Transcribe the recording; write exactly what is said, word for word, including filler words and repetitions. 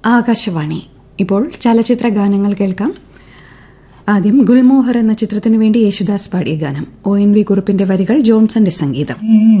ആകാശവാണി. ഇപ്പോൾ ചലച്ചിത്ര ഗാനങ്ങൾ കേൾക്കാം. ആദ്യം ഗുൽമോഹർ എന്ന ചിത്രത്തിനു വേണ്ടി യേശുദാസ് പാടിയ ഗാനം. ഒ എൻ വി കുറുപ്പിന്റെ വരികൾ, ജോൺസന്റെ സംഗീതം.